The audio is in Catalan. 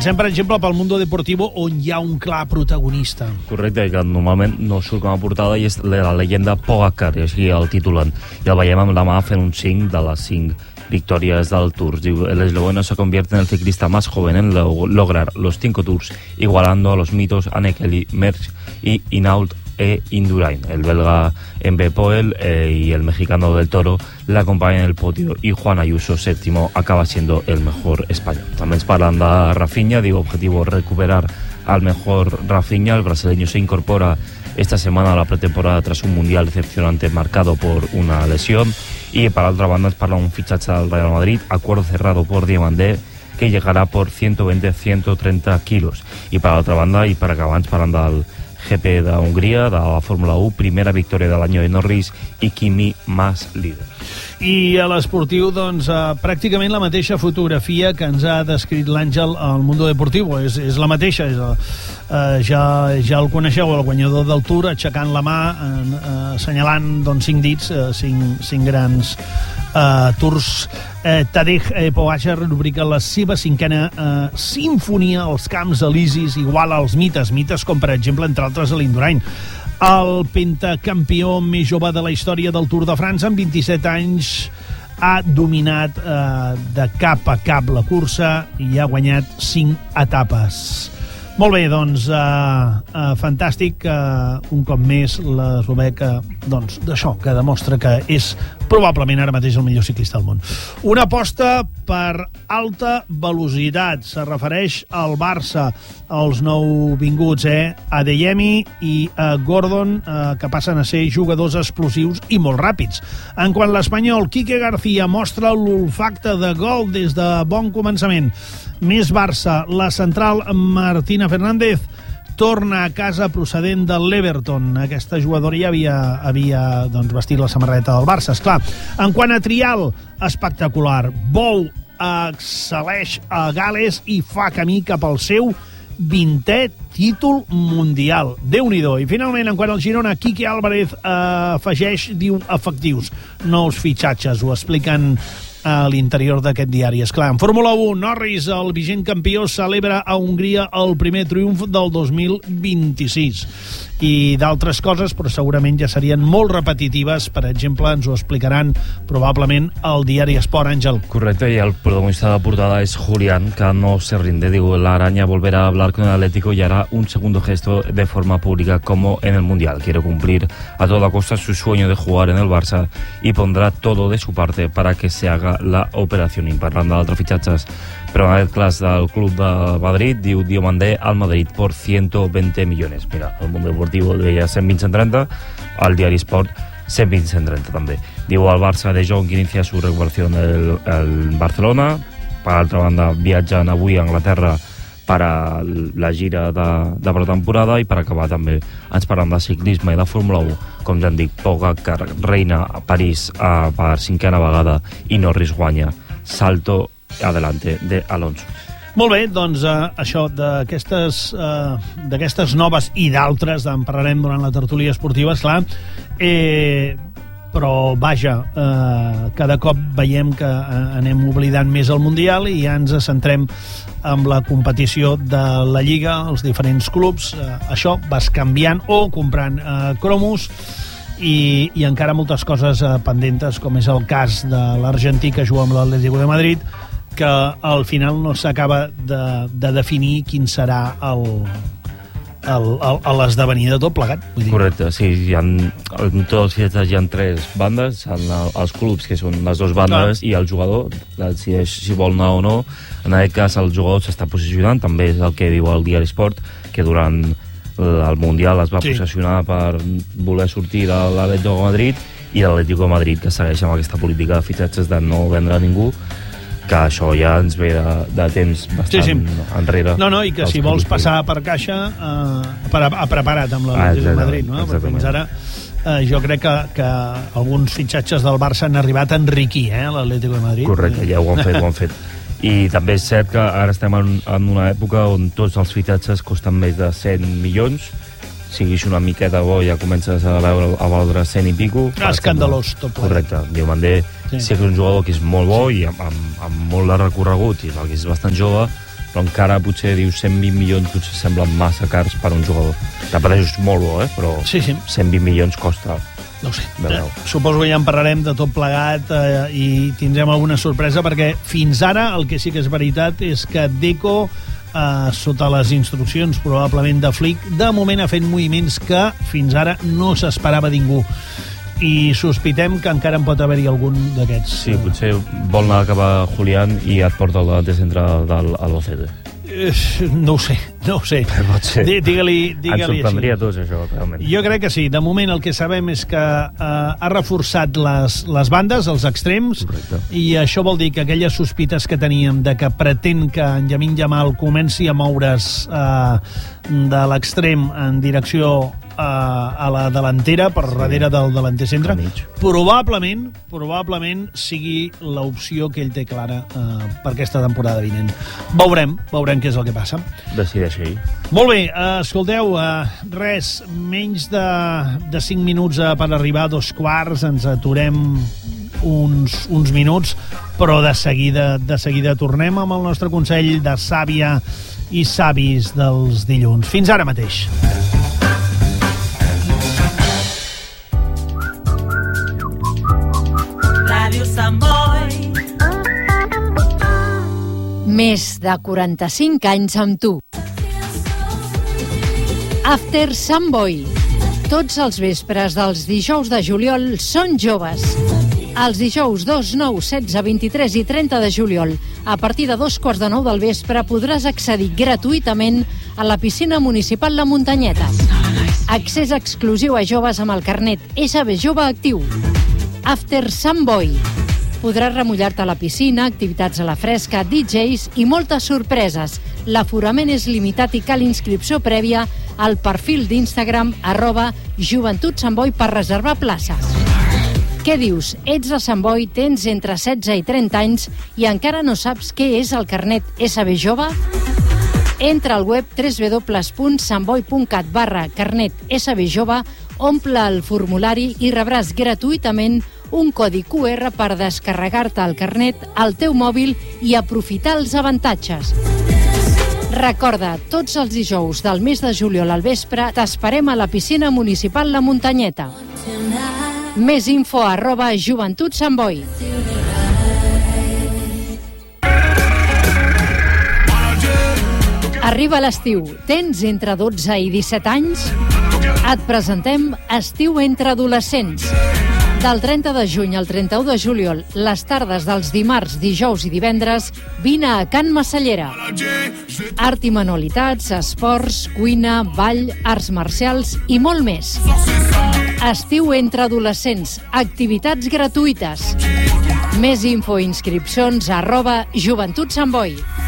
Comencem, per exemple, pel Mundo Deportivo, on hi ha un clar protagonista. Correcte, que normalment no surt com a portada i és la leyenda Pogacar, i així el titulen. I el veiem amb la mà fent un 5 de les 5 victorias del Tour. El esloveno se convierte en el ciclista más joven en lograr los 5 Tours, igualando a los mitos Annemiek, Merckx y Hinault e Indurain. El belga Embe Poel y el mexicano del Toro la acompañan en el podio, y Juan Ayuso, séptimo, acaba siendo el mejor español. También es para de Rafinha, digo, objetivo recuperar al mejor Rafinha. El brasileño se incorpora esta semana a la pretemporada tras un mundial decepcionante marcado por una lesión. Y para otra banda es para un fichaje al Real Madrid, acuerdo cerrado por Diamandé, que llegará por 120-130 kilos. Y para otra banda, y para que abans parlant del GP de Hongria, de la Fórmula 1, primera victòria de l'any de Norris i Kimi más líder. I a l'esportiu, doncs, pràcticament la mateixa fotografia que ens ha descrit l'Àngel al Mundo Deportivo. És la mateixa. Ja el coneixeu, el guanyador del Tour, aixecant la mà, assenyalant 5 dits, 5 grans Tours. Tadej Pogacar rubrica la seva 5a sinfonia als Camps Elisis, igual als mites com, per exemple, entre altres, l'Indurain. El pentacampió més jove de la història del Tour de França, amb 27 anys, ha dominat de cap a cap la cursa i ha guanyat 5 etapes. Molt bé, doncs, fantàstic, un cop més l'eslovè, doncs, d'això, que demostra que és probablement ara mateix el millor ciclista del món. Una aposta per alta velocitat, se refereix al Barça, els nouvinguts, Adeyemi i Gordon, que passen a ser jugadors explosius i molt ràpids. En quant a l'espanyol, Quique García mostra l'olfacte de gol des de bon començament. Més Barça, la central Martina Fernández torna a casa procedent de l'Everton. Aquesta jugadora ja havia doncs, vestit la samarreta del Barça, esclar. En quant a trial, espectacular. Bou excel·leix a Gal·les i fa camí cap al seu 20è títol mundial. Déu-n'hi-do. I finalment, en quant al Girona, Quique Álvarez afegeix, diu, efectius, nous fitxatges. Ho expliquen a l'interior d'aquest diari. Esclar, en Fórmula 1, Norris, el vigent campió, celebra a Hongria el primer triomf del 2026. I d'altres coses, però segurament ja serien molt repetitives. Per exemple, ens ho explicaran probablement al diari Sport, Àngel. Correcte, y el protagonista de la portada es Julián, que no se rinde. Digo, la araña volverá a hablar con el Atlético y hará un segundo gesto de forma pública como en el Mundial. Quiere cumplir a toda costa su sueño de jugar en el Barça y pondrá todo de su parte para que se haga la operación. I parlant d'altres fitxatges, però en aquest cas del Club de Madrid, diu Diomandé al Madrid por 120 millones. Mira, el Mundo Deportivo deia 120-130, al diari Sport 120-130 també. Diu el Barça de Jong inicia su recuperación el Barcelona. Per altra banda, viatgen avui a Anglaterra per a la gira de pretemporada. I per acabar també ens parlem de ciclisme i de Fórmula 1. Com ja en dic, Pogacar reina a París per 5a vegada i Norris guanya. Salto adelante de Alonso. Molt bé, doncs això d'aquestes noves i d'altres en parlarem durant la tertúlia esportiva, esclar, però vaja, cada cop veiem que anem oblidant més el Mundial i ja ens centrem amb la competició de la Lliga, els diferents clubs. Això vas canviant o comprant cromos i encara moltes coses pendentes, com és el cas de l'argentí que juga amb l'Atlético de Madrid, que al final no s'acaba de definir quin serà l'esdevenir de tot plegat. Vull dir. Correcte, sí, en tots els fitxatges hi ha 3 bandes, els clubs, que són les 2 bandes, i el jugador decideix si vol anar o no. En aquest cas el jugador s'està posicionant, també és el que diu el diari Sport, que durant el Mundial es va posicionar per voler sortir de l'Atlético de Madrid, i l'Atlético de Madrid, que segueix amb aquesta política de fitxatges de no vendre a ningú, que això ja ens ve de temps bastant enrere. No, i que si vols passar per caixa ha preparat amb l'Atlético de Madrid, no? Perquè fins ara jo crec que alguns fitxatges del Barça han arribat a enriquir l'Atlético de Madrid. Correcte, ja ho han fet. I també és cert que ara estem en una època on tots els fitxatges costen més de 100 milions. Si siguis una miqueta bo ja comences a valdre 100 i pico. Escandalós tot plegat. Correcte, Diomandé sí que és un jugador que és molt bo i amb molt de recorregut, i perquè és bastant jove, però encara potser dius 120 milions potser semblen massa cars per un jugador. Repeteixo, és molt bo, però sí. 120 milions costa. No ho sé. Suposo que ja en parlarem de tot plegat i tindrem alguna sorpresa, perquè fins ara el que sí que és veritat és que Deco, sota les instruccions probablement de Flick, de moment ha fet moviments que fins ara no s'esperava ningú. I sospitem que encara en pot haver-hi algun d'aquests. Sí, potser vol anar a acabar Julián i et porta al davant de centre del Albacete. No ho sé. Pot ser. Digue-li ens sorprendria tots, això, realment. Jo crec que sí. De moment el que sabem és que ha reforçat les bandes, els extrems. Correcte. I això vol dir que aquelles sospites que teníem de que pretén que en Lamine Yamal comenci a moure's de l'extrem en direcció a la delantera, per darrere del delanter centre, probablement sigui l'opció que ell té clara per aquesta temporada vinent. Veurem què és el que passa. Decideix ell. Molt bé, escolteu, res, menys de 5 minuts per arribar a 2:15, ens aturem uns minuts, però de seguida tornem amb el nostre consell de sàvia i savis dels dilluns. Fins ara mateix. Més de 45 anys amb tu. After Sant Boi. Tots els vespres dels dijous de juliol són joves. Els dijous 2, 9, 16, 23 i 30 de juliol, a partir de 2:15 del vespre, podràs accedir gratuïtament a la piscina municipal La Muntanyeta. Accés exclusiu a joves amb el carnet SB Jove actiu. After Sant Boi. Podràs remullar-te a la piscina, activitats a la fresca, DJs i moltes sorpreses. L'aforament és limitat i cal inscripció prèvia al perfil d'Instagram @JoventutSantBoi per reservar places. Què dius? Ets de Sant Boi, tens entre 16 i 30 anys i encara no saps què és el carnet SB Jove? Entra al web www.santboi.cat/carnet SB Jove, omple el formulari i rebràs gratuïtament un codi QR per descarregar-te el carnet al teu mòbil i aprofitar els avantatges. Recorda, tots els dijous del mes de juliol al vespre t'esperem a la piscina municipal La Muntanyeta. Més info @JoventutSantBoi. Arriba l'estiu. Tens entre 12 i 17 anys? Et presentem Estiu entre adolescents. Del 30 de juny al 31 de juliol, les tardes dels dimarts, dijous i divendres, vine a Can Massallera. Art i manualitats, esports, cuina, ball, arts marcials i molt més. Estiu entre adolescents, activitats gratuïtes. Més info i inscripcions @JoventutSantBoi.